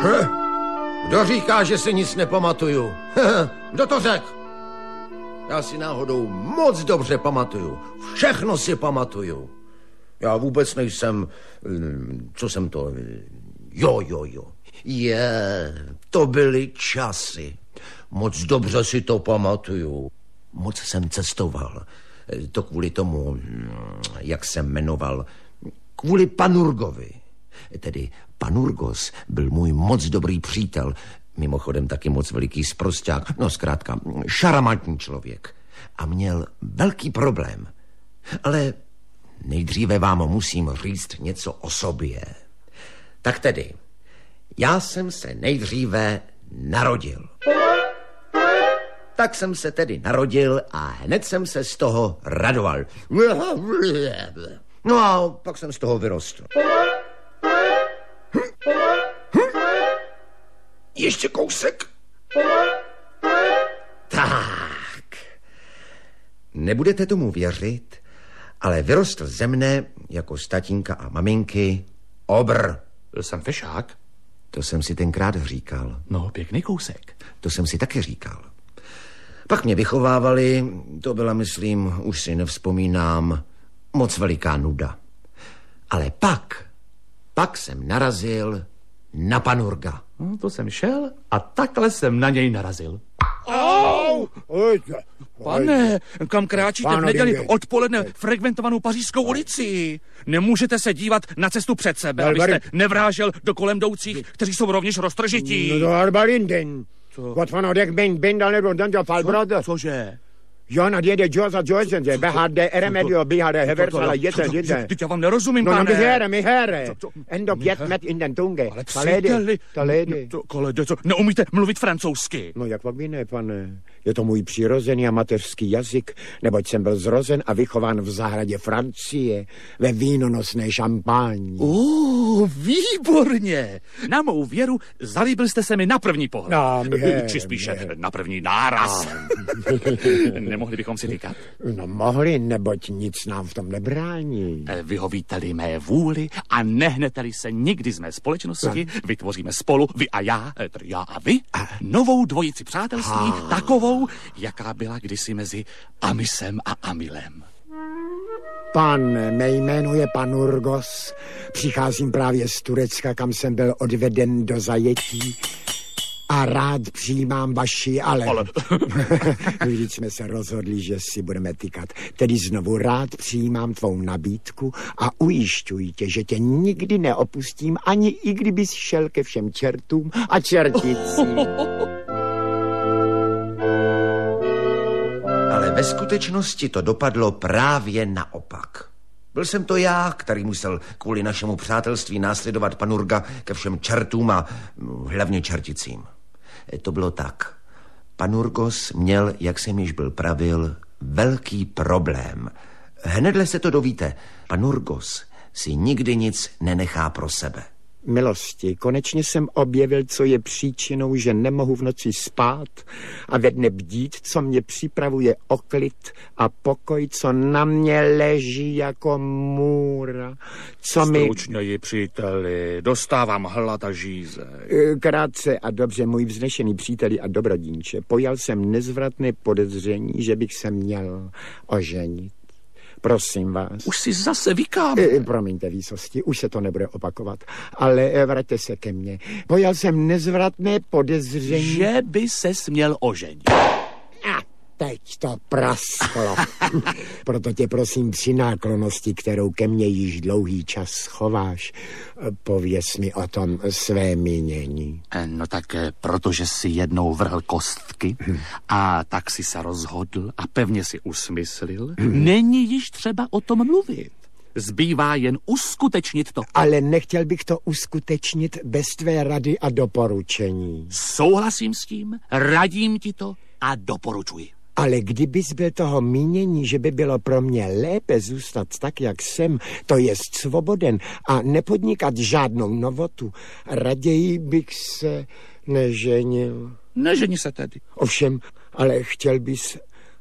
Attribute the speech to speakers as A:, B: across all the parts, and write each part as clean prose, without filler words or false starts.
A: Kdo říká, že si nic nepamatuju? Kdo to řekl? Já si náhodou moc dobře pamatuju. Všechno si pamatuju. Já vůbec nejsem... Co jsem to... Jo. To byly časy. Moc dobře si to pamatuju. Moc jsem cestoval. To kvůli tomu, jak jsem jmenoval, kvůli Panurgovi. Tedy Panurgos byl můj moc dobrý přítel, mimochodem taky moc veliký sprosťák, no zkrátka šarmantní člověk. A měl velký problém. Ale nejdříve vám musím říct něco o sobě. Tak tedy, já jsem se nejdříve narodil. Tak jsem se tedy narodil a hned jsem se z toho radoval. No a pak jsem z toho vyrostl. Ještě kousek. Tak. Nebudete tomu věřit, ale vyrostl ze mne jako z tatínka a maminky obr.
B: Byl jsem fešák?
A: To jsem si tenkrát říkal.
B: No, pěkný kousek.
A: To jsem si taky říkal. Pak mě vychovávali, to byla, myslím, už si nevzpomínám, moc veliká nuda. Ale pak jsem narazil na Panurga.
B: No, to jsem šel a takhle jsem na něj narazil.
C: Au!
B: Pane, kam kráčíte v neděli odpoledne frekventovanou Pařížskou ulici? Nemůžete se dívat na cestu před sebe, abyste nevrážel do kolem jdoucích, kteří jsou rovněž roztržití.
C: No, Arbalinden. Wat van nou denk ben dan nebo dan de Falbrother.
B: Cože?
C: Ja, na die de Josa Joysen, de behade Eremedio, behade Heversala, jete.
B: Teď já vám nerozumím,
C: pane.
B: No,
C: mi here. En op jet met in den tunge.
B: Ale příteli. Kolede, co? Neumíte mluvit francouzsky?
C: No, jak pak ne, pane. Je to můj přirozený a mateřský jazyk, neboť jsem byl zrozen a vychován v zahradě Francie, ve vínonosné šampáni.
B: Výborně. Na mou věru zalíbil jste se mi na první pohled.
C: No,
B: či spíše na první náraz. Nemohli bychom si říkat?
C: No mohli, neboť nic nám v tom nebrání.
B: Vyhovíte-li mé vůli a nehnete-li se nikdy z mé společnosti, vytvoříme spolu, vy a já, tedy já a vy, novou dvojici přátelství, takovou, jaká byla kdysi mezi Amisem a Amilem.
C: Mé jméno je Panurgos. Přicházím právě z Turecka, kam jsem byl odveden do zajetí. A rád přijímám vaši, ale... Vždyť jsme se rozhodli, že si budeme tykat. Tedy znovu rád přijímám tvou nabídku a ujišťuji tě, že tě nikdy neopustím, ani i kdybys šel ke všem čertům a čerticím.
A: Ale ve skutečnosti to dopadlo právě naopak. Byl jsem to já, který musel kvůli našemu přátelství následovat Panurga ke všem čertům a hlavně čerticím. To bylo tak. Panurgos měl, jak jsem již byl pravil, velký problém. Hnedle se to dovíte. Panurgos si nikdy nic nenechá pro sebe.
C: Milosti, konečně jsem objevil, co je příčinou, že nemohu v noci spát a ve dne bdít, co mě připravuje o klid a pokoj, co na mě leží jako můra.
B: Stručněji, příteli, dostávám hlad a žízeň.
C: Krátce a dobře, můj vznešený příteli a dobrodínče, pojal jsem nezvratné podezření, že bych se měl oženit. Prosím vás.
B: Už si zase vykám.
C: Promiňte výsosti, už se to nebude opakovat, ale vraťte se ke mně. Pojal jsem nezvratné podezření...
B: Že by se směl oženit.
C: Teď to prasklo. Proto tě prosím při náklonnosti, kterou ke mně již dlouhý čas schováš, pověz mi o tom své mínění.
B: No tak protože si jednou vrhl kostky a tak si se rozhodl a pevně si usmyslil, není již třeba o tom mluvit. Zbývá jen uskutečnit to.
C: Ale nechtěl bych to uskutečnit bez tvé rady a doporučení.
B: Souhlasím s tím, radím ti to a doporučuji.
C: Ale kdybys byl toho mínění, že by bylo pro mě lépe zůstat tak, jak jsem, to jest svoboden a nepodnikat žádnou novotu, raději bych se neženil.
B: Neženi se tedy.
C: Ovšem, ale chtěl bys,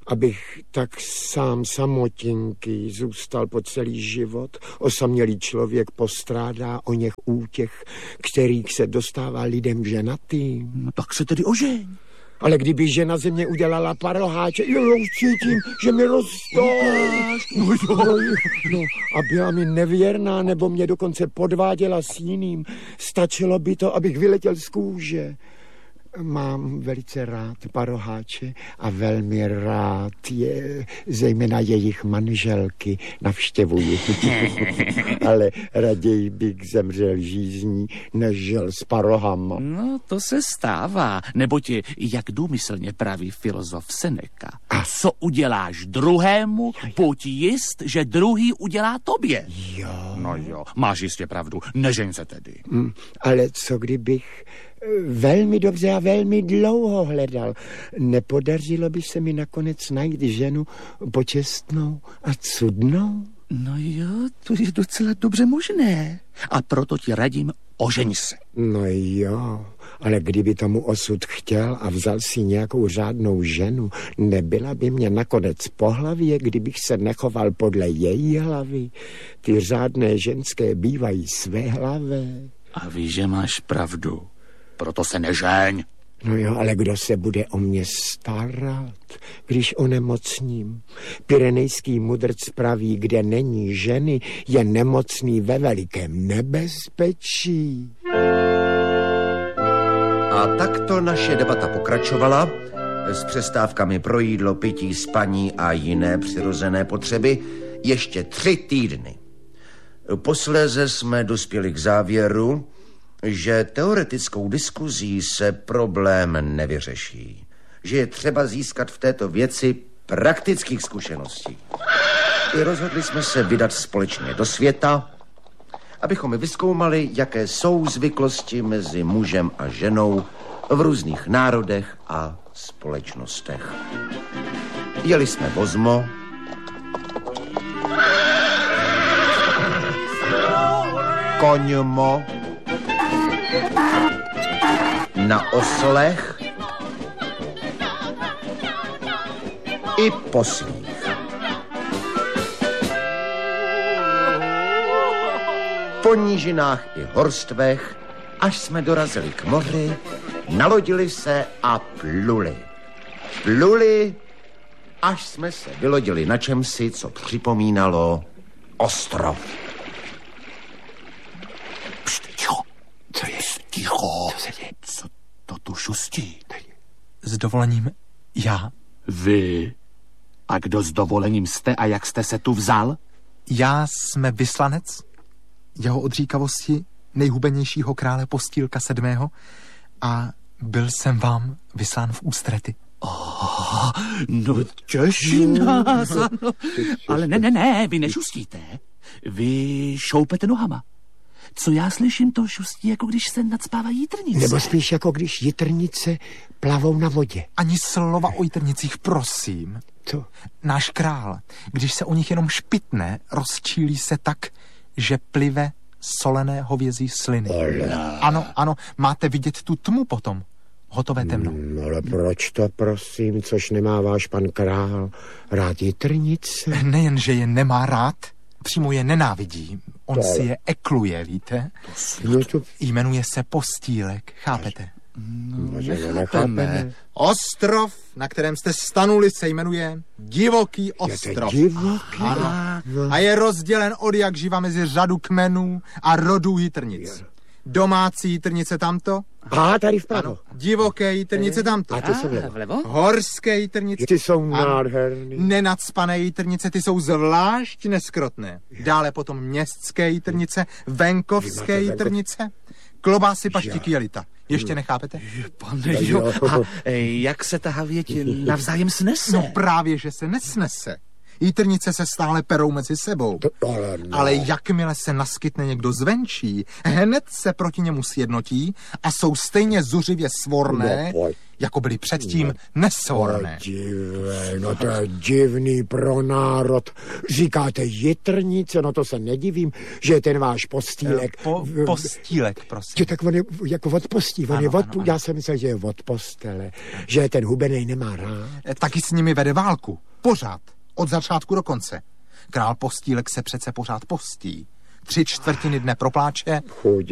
C: Abych tak sám samotinký zůstal po celý život. Osamělý člověk postrádá o něch útěch, kterých se dostává lidem ženatým.
B: No tak se tedy ožeň.
C: Ale kdyby žena ze mě udělala paroháče, já už cítím, že mi rostou. No, a byla mi nevěrná, nebo mě dokonce podváděla s jiným. Stačilo by to, abych vyletěl z kůže. Mám velice rád paroháče a velmi rád je, zejména jejich manželky, navštěvuji. Ale raději bych zemřel žízní, než žil s parohama.
B: No, to se stává, neboť jak důmyslně praví filozof Seneca. Co uděláš druhému, buď jist, že druhý udělá tobě.
C: Jo.
B: No jo, máš jistě pravdu, nežeň se tedy.
C: Ale co kdybych velmi dobře a velmi dlouho hledal. Nepodařilo by se mi nakonec najít ženu počestnou a cudnou?
B: No jo, to je docela dobře možné. A proto ti radím, ožeň se.
C: No jo, ale kdyby tomu osud chtěl a vzal si nějakou řádnou ženu, nebyla by mě nakonec po hlavě, kdybych se nechoval podle její hlavy. Ty řádné ženské bývají svéhlavé.
B: A víš, že máš pravdu. Proto se nežeň.
C: No jo, ale kdo se bude o mě starat, když onemocním? Pyrenejský mudrc praví, kde není ženy, je nemocný ve velikém nebezpečí.
A: A takto naše debata pokračovala s přestávkami pro jídlo, pití, spaní a jiné přirozené potřeby ještě 3 týdny. Posléze jsme dospěli k závěru, že teoretickou diskuzí se problém nevyřeší. Že je třeba získat v této věci praktických zkušeností. I rozhodli jsme se vydat společně do světa, abychom vyzkoumali, jaké jsou zvyklosti mezi mužem a ženou v různých národech a společnostech. Jeli jsme vozmo, koňmo, na oslech i poslích. Po nížinách i horstvech, až jsme dorazili k moři, nalodili se a pluli. Pluli, až jsme se vylodili na čemsi, co připomínalo ostrov.
B: Co je? Ticho. Co to tu šustí?
D: S dovolením já.
B: Vy? A kdo s dovolením jste a jak jste se tu vzal?
D: Já jsme vyslanec jeho odříkavosti nejhubenějšího krále Postýlka 7. a byl jsem vám vyslán v ústrety.
B: No těší nás, ano. Ale ne, vy nešustíte. Vy šoupete nohama. Co já slyším, to šustí, jako když se nacpávají jitrnice.
C: Nebo spíš jako když jitrnice plavou na vodě.
D: Ani slova o jitrnicích, prosím.
C: Co?
D: Náš král, když se o nich jenom špitne, rozčílí se tak, že plive solené hovězí sliny. Ano, máte vidět tu tmu potom. Hotové temno.
C: Ale proč to, prosím, což nemá váš pan král rád jitrnice?
D: Nejen, že je nemá rád, přímo je nenávidí. On si je ekluje, víte? Jmenuje se Postýlek, chápete?
C: Nechápeme.
D: Ostrov, na kterém jste stanuli, se jmenuje Divoký ostrov. A je rozdělen od jak živa mezi řadu kmenů a rodů jitrnic. Domácí jitrnice tamto.
C: A tady vpravo.
D: Ano, divoké jitrnice tamto.
C: A ty jsou
B: vlevo.
D: Horské jitrnice.
C: Ty jsou nádherný.
D: Nenacpané jitrnice, ty jsou zvlášť neskrotné. Dále potom městské jitrnice, venkovské jitrnice, klobásy, paštiky, jelita. Ještě nechápete?
B: Pane jo. A jak se ta havěť navzájem snese?
D: No právě, že se nesnese. Jitrnice se stále perou mezi sebou. Ale jakmile se naskytne někdo zvenčí, hned se proti němu sjednotí a jsou stejně zuřivě svorné, jako byli předtím nesvorné.
C: No to je divný pro národ. Říkáte jitrnice, no to se nedivím, že je ten váš postýlek.
D: Postýlek, prosím.
C: Tak on je jako od postí, já jsem myslel, že je od postele, že ten hubenej nemá rád.
D: Taky s nimi vede válku. Pořád. Od začátku do konce. Král Postýlek se přece pořád postí. 3/4 dne propláče